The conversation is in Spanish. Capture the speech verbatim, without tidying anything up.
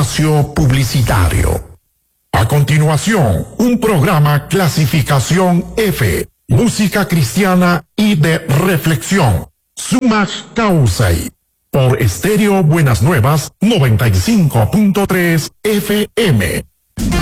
espacio publicitario. A continuación, un programa clasificación F, música cristiana y de reflexión. Sumash Causei, por Estéreo Buenas Nuevas noventa y cinco punto tres F M.